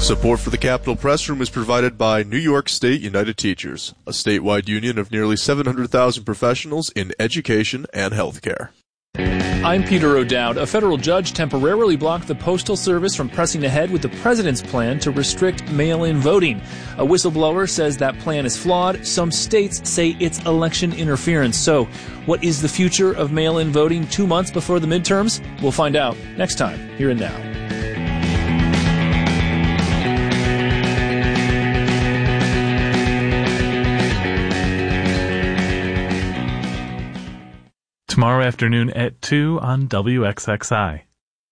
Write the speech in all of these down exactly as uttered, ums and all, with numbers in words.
Support for the Capitol Press Room is provided by New York State United Teachers, a statewide union of nearly seven hundred thousand professionals in education and healthcare. I'm Peter O'Dowd. A federal judge temporarily blocked the Postal Service from pressing ahead with the president's plan to restrict mail-in voting. A whistleblower says that plan is flawed. Some states say it's election interference. So, what is the future of mail-in voting two months before the midterms? We'll find out next time, here and now. Tomorrow afternoon at two on W X X I.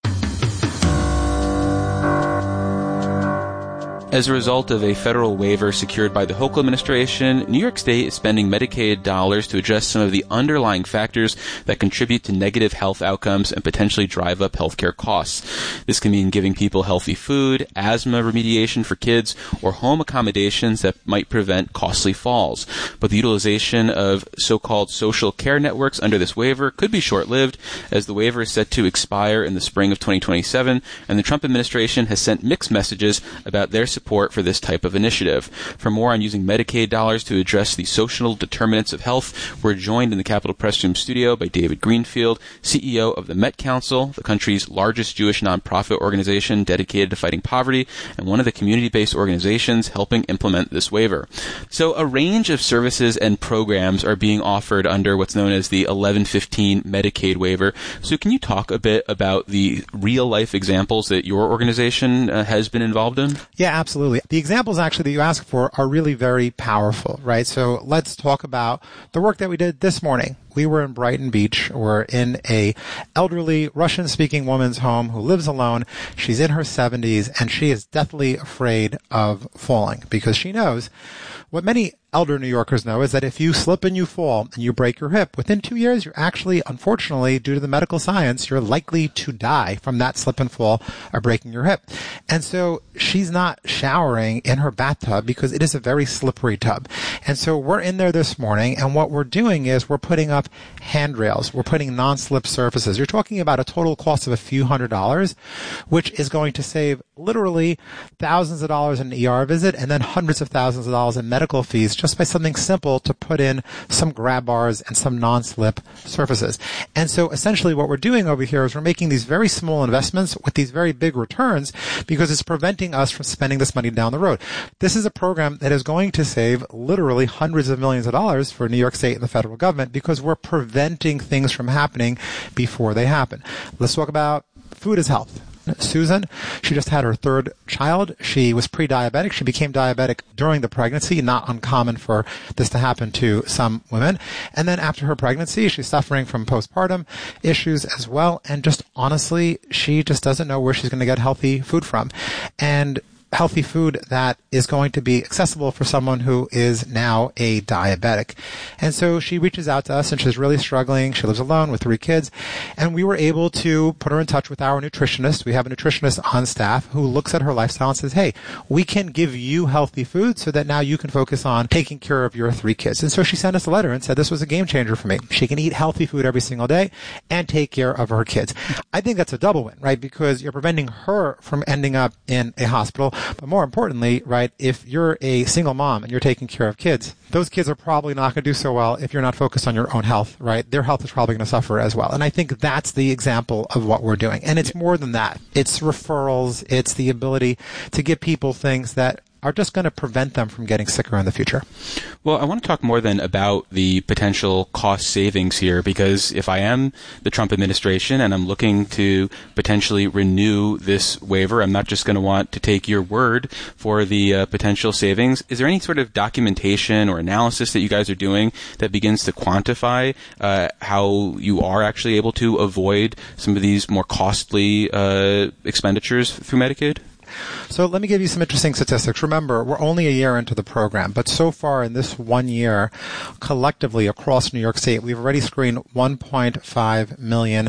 As a result of a federal waiver secured by the Hochul administration, New York State is spending Medicaid dollars to address some of the underlying factors that contribute to negative health outcomes and potentially drive up healthcare costs. This can mean giving people healthy food, asthma remediation for kids, or home accommodations that might prevent costly falls. But the utilization of so-called social care networks under this waiver could be short-lived, as the waiver is set to expire in the spring of twenty twenty-seven, and the Trump administration has sent mixed messages about their support support for this type of initiative. For more on using Medicaid dollars to address the social determinants of health, we're joined in the Capitol Press Room studio by David Greenfield, C E O of the Met Council, the country's largest Jewish nonprofit organization dedicated to fighting poverty, and one of the community-based organizations helping implement this waiver. So a range of services and programs are being offered under what's known as the eleven fifteen Medicaid waiver. So can you talk a bit about the real-life examples that your organization uh, has been involved in? Yeah, absolutely. Absolutely. The examples actually that you ask for are really very powerful, right? So let's talk about the work that we did this morning. We were in Brighton Beach. We're in a elderly Russian-speaking woman's home who lives alone. She's in her seventies, and she is deathly afraid of falling because she knows what many elder New Yorkers know is that if you slip and you fall and you break your hip, within two years, you're actually, unfortunately, due to the medical science, you're likely to die from that slip and fall or breaking your hip. And so she's not showering in her bathtub because it is a very slippery tub. And so we're in there this morning, and what we're doing is we're putting up handrails. We're putting non-slip surfaces. You're talking about a total cost of a few hundred dollars, which is going to save literally thousands of dollars in an E R visit and then hundreds of thousands of dollars in medical fees just by something simple to put in some grab bars and some non-slip surfaces. And so essentially what we're doing over here is we're making these very small investments with these very big returns because it's preventing us from spending this money down the road. This is a program that is going to save literally hundreds of millions of dollars for New York State and the federal government because we're preventing things from happening before they happen. Let's talk about food as health. Susan, she just had her third child. She was pre-diabetic. She became diabetic during the pregnancy, not uncommon for this to happen to some women. And then after her pregnancy, she's suffering from postpartum issues as well. And just honestly, she just doesn't know where she's going to get healthy food from. And healthy food that is going to be accessible for someone who is now a diabetic. And so she reaches out to us, and she's really struggling. She lives alone with three kids, and we were able to put her in touch with our nutritionist. We have a nutritionist on staff who looks at her lifestyle and says, hey, we can give you healthy food so that now you can focus on taking care of your three kids. And so she sent us a letter and said this was a game changer for me. She can eat healthy food every single day and take care of her kids. I think that's a double win, right? Because you're preventing her from ending up in a hospital. But more importantly, right, if you're a single mom and you're taking care of kids, those kids are probably not going to do so well if you're not focused on your own health, right? Their health is probably going to suffer as well. And I think that's the example of what we're doing. And it's more than that. It's referrals. It's the ability to give people things that are just going to prevent them from getting sicker in the future. Well, I want to talk more then about the potential cost savings here, because if I am the Trump administration and I'm looking to potentially renew this waiver, I'm not just going to want to take your word for the uh, potential savings. Is there any sort of documentation or analysis that you guys are doing that begins to quantify uh, how you are actually able to avoid some of these more costly uh, expenditures through Medicaid? So let me give you some interesting statistics. Remember, we're only a year into the program, but so far in this one year, collectively across New York State, we've already screened one point five million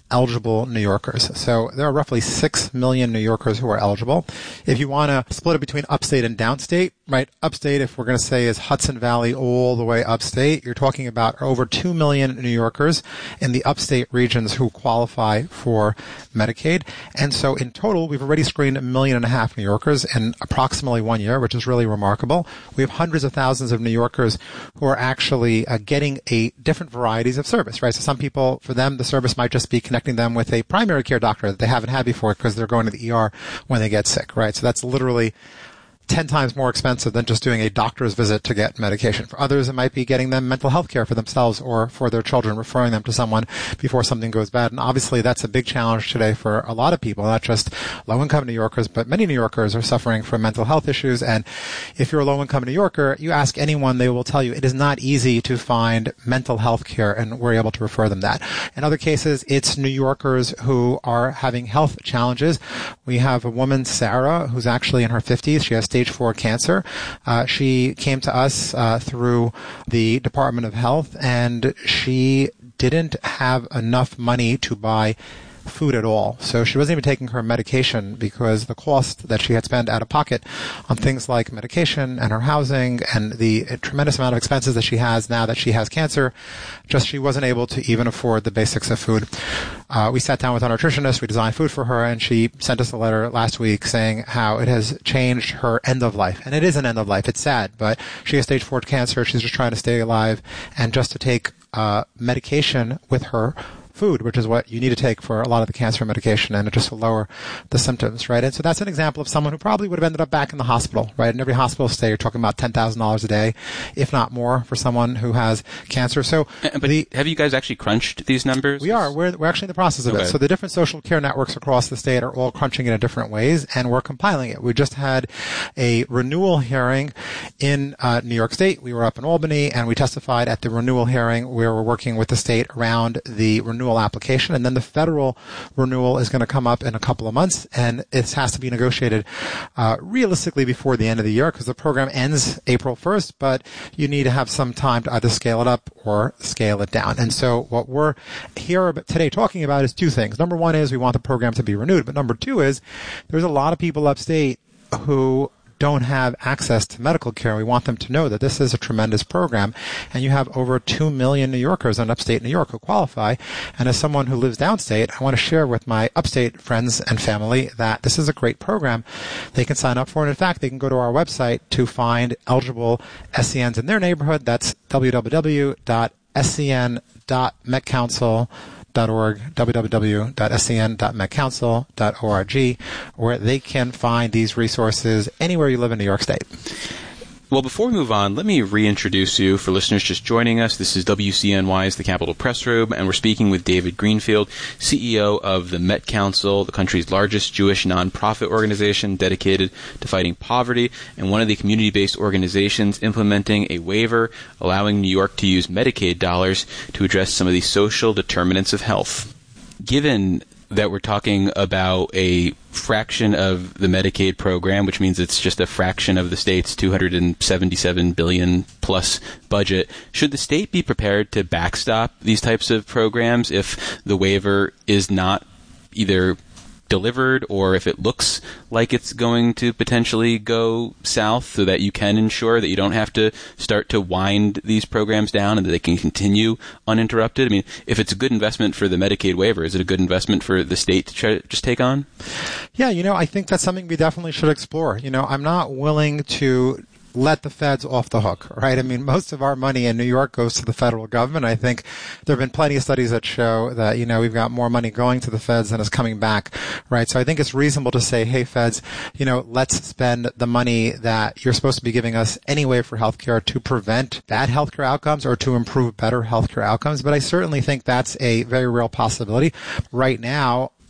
eligible New Yorkers. So there are roughly six million New Yorkers who are eligible. If you want to split it between upstate and downstate, right, upstate, if we're going to say is Hudson Valley all the way upstate, you're talking about over two million New Yorkers in the upstate regions who qualify for Medicaid. And so in total, we've already screened a million and a half New Yorkers in approximately one year, which is really remarkable. We have hundreds of thousands of New Yorkers who are actually uh, getting a different varieties of service, right? So some people, for them, the service might just be connecting them with a primary care doctor that they haven't had before because they're going to the E R when they get sick, right? So that's literally ten times more expensive than just doing a doctor's visit to get medication. For others, it might be getting them mental health care for themselves or for their children, referring them to someone before something goes bad. And obviously, that's a big challenge today for a lot of people, not just low-income New Yorkers, but many New Yorkers are suffering from mental health issues. And if you're a low-income New Yorker, you ask anyone, they will tell you it is not easy to find mental health care, and we're able to refer them that. In other cases, it's New Yorkers who are having health challenges. We have a woman, Sarah, who's actually in her fifties. She has stage four cancer. Uh, she came to us uh, through the Department of Health, and she didn't have enough money to buy food at all. So she wasn't even taking her medication because the cost that she had spent out of pocket on things like medication and her housing and the tremendous amount of expenses that she has now that she has cancer, just she wasn't able to even afford the basics of food. Uh, we sat down with our nutritionist, we designed food for her, and she sent us a letter last week saying how it has changed her end of life. And it is an end of life. It's sad, but she has stage four cancer. She's just trying to stay alive, and just to take uh, medication with her food, which is what you need to take for a lot of the cancer medication, and it just will lower the symptoms, right? And so that's an example of someone who probably would have ended up back in the hospital, right? In every hospital stay, you're talking about ten thousand dollars a day, if not more, for someone who has cancer. So, but the, have you guys actually crunched these numbers? We are. We're, we're actually in the process of okay. it. So the different social care networks across the state are all crunching it in different ways, and we're compiling it. We just had a renewal hearing in uh, New York State. We were up in Albany, and we testified at the renewal hearing where we're working with the state around the renewal application, and then the federal renewal is going to come up in a couple of months, and it has to be negotiated uh, realistically before the end of the year because the program ends April first, but you need to have some time to either scale it up or scale it down. And so what we're here today talking about is two things. Number one is we want the program to be renewed, but number two is there's a lot of people upstate who don't have access to medical care. We want them to know that this is a tremendous program, and you have over two million New Yorkers in upstate New York who qualify. And as someone who lives downstate, I want to share with my upstate friends and family that this is a great program they can sign up for. And in fact, they can go to our website to find eligible S E Ns in their neighborhood. That's w w w dot s e n dot met council dot org, w w w dot s e n dot met council dot org, where they can find these resources anywhere you live in New York State. Well, before we move on, let me reintroduce you for listeners just joining us. This is W C N Y's The Capitol Press Room, and we're speaking with David Greenfield, C E O of the Met Council, the country's largest Jewish nonprofit organization dedicated to fighting poverty, and one of the community-based organizations implementing a waiver allowing New York to use Medicaid dollars to address some of the social determinants of health. Given that we're talking about a fraction of the Medicaid program, which means it's just a fraction of the state's two hundred seventy-seven billion dollars plus budget. Should the state be prepared to backstop these types of programs if the waiver is not either delivered or if it looks like it's going to potentially go south, so that you can ensure that you don't have to start to wind these programs down and that they can continue uninterrupted? I mean, if it's a good investment for the Medicaid waiver, is it a good investment for the state to try to just take on? Yeah, you know, I think that's something we definitely should explore. You know, I'm not willing to let the feds off the hook, right? I mean, most of our money in New York goes to the federal government. I think there have been plenty of studies that show that, you know, we've got more money going to the feds than is coming back, right? So I think it's reasonable to say, hey, feds, you know, let's spend the money that you're supposed to be giving us anyway for healthcare to prevent bad healthcare outcomes or to improve better healthcare outcomes. But I certainly think that's a very real possibility. Right now,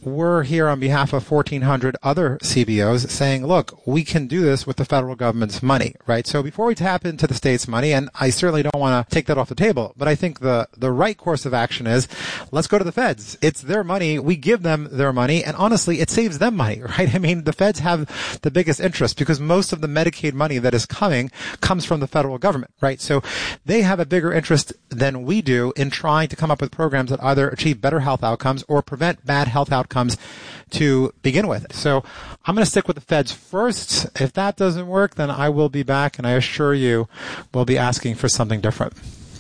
we're here on behalf of fourteen hundred other C B Os saying, look, we can do this with the federal government's money, right? So before we tap into the state's money, and I certainly don't want to take that off the table, but I think the, the right course of action is let's go to the feds. It's their money. We give them their money. And honestly, it saves them money, right? I mean, the feds have the biggest interest because most of the Medicaid money that is coming comes from the federal government, right? So they have a bigger interest than we do in trying to come up with programs that either achieve better health outcomes or prevent bad health outcomes to begin with. So I'm going to stick with the feds first. If that doesn't work, then I will be back, and I assure you we'll be asking for something different.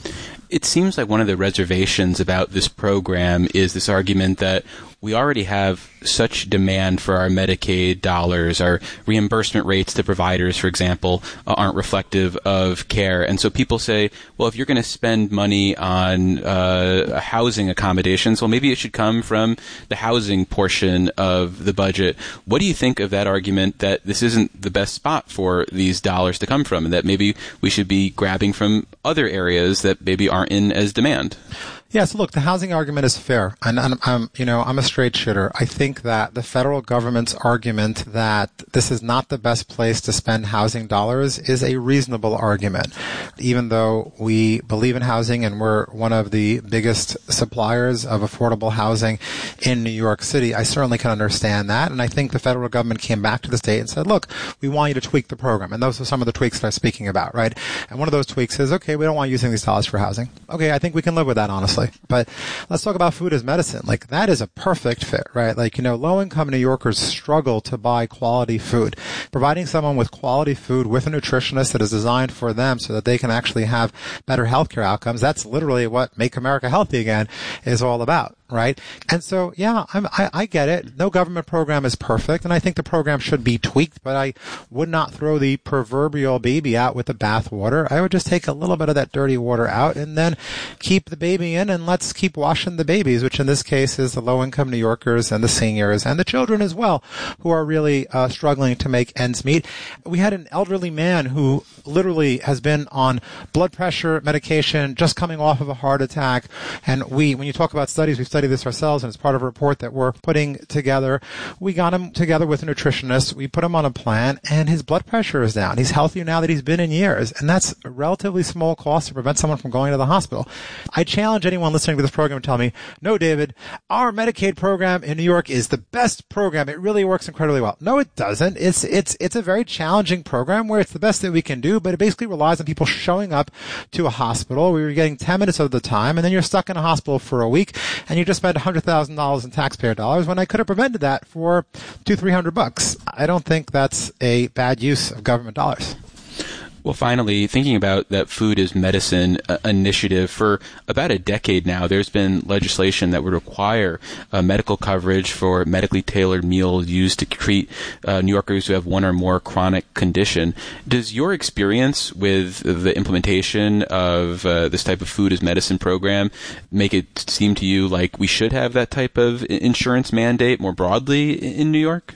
It seems like one of the reservations about this program is this argument that we already have such demand for our Medicaid dollars. Our reimbursement rates to providers, for example, uh, aren't reflective of care. And so people say, well, if you're going to spend money on uh, housing accommodations, well, maybe it should come from the housing portion of the budget. What do you think of that argument that this isn't the best spot for these dollars to come from, and that maybe we should be grabbing from other areas that maybe aren't in as demand? Yes, look, the housing argument is fair, and, and I'm, you know, I'm a straight shooter. I think that the federal government's argument that this is not the best place to spend housing dollars is a reasonable argument. Even though we believe in housing and we're one of the biggest suppliers of affordable housing in New York City, I certainly can understand that. And I think the federal government came back to the state and said, look, we want you to tweak the program. And those are some of the tweaks that I'm speaking about, right? And one of those tweaks is, okay, we don't want you using these dollars for housing. Okay, I think we can live with that, honestly. But let's talk about food as medicine. Like, that is a perfect fit, right? Like, you know, low-income New Yorkers struggle to buy quality food. Providing someone with quality food with a nutritionist that is designed for them so that they can actually have better healthcare outcomes, that's literally what Make America Healthy Again is all about. Right? And so, yeah, I'm, I, I get it. No government program is perfect, and I think the program should be tweaked, but I would not throw the proverbial baby out with the bathwater. I would just take a little bit of that dirty water out and then keep the baby in, and let's keep washing the babies, which in this case is the low-income New Yorkers and the seniors and the children as well, who are really uh, struggling to make ends meet. We had an elderly man who literally has been on blood pressure medication, just coming off of a heart attack, and we, when you talk about studies, we've study this ourselves, and it's part of a report that we're putting together. We got him together with a nutritionist. We put him on a plan, and his blood pressure is down. He's healthier now that he's been in years, and that's a relatively small cost to prevent someone from going to the hospital. I challenge anyone listening to this program to tell me, no, David, our Medicaid program in New York is the best program. It really works incredibly well. No, it doesn't. It's it's it's a very challenging program where it's the best that we can do, but it basically relies on people showing up to a hospital. We were getting ten minutes of the time, and then you're stuck in a hospital for a week, and you just spent one hundred thousand dollars in taxpayer dollars when I could have prevented that for two, three hundred bucks. I don't think that's a bad use of government dollars. Well, finally, thinking about that food is medicine uh, initiative, for about a decade now, there's been legislation that would require uh, medical coverage for medically tailored meals used to treat uh, New Yorkers who have one or more chronic condition. Does your experience with the implementation of uh, this type of food as medicine program make it seem to you like we should have that type of insurance mandate more broadly in New York?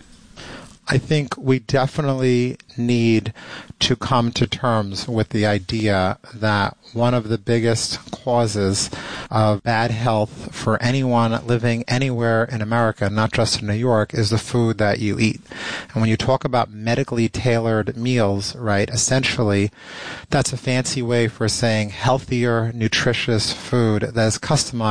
I think we definitely need to come to terms with the idea that one of the biggest causes of bad health for anyone living anywhere in America, not just in New York, is the food that you eat. And when you talk about medically tailored meals, right, essentially that's a fancy way for saying healthier, nutritious food that is customized